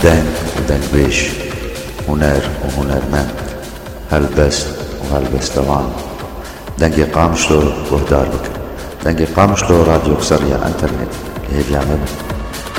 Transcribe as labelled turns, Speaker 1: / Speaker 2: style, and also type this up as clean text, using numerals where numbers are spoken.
Speaker 1: دنگ ودنگ بيش، هنر وهنرمند، هلبست وهلبستوان. دنگی قامشلو وهداربك، دنگی قامشلو راديو سريع انترنت اللي هي بيعمل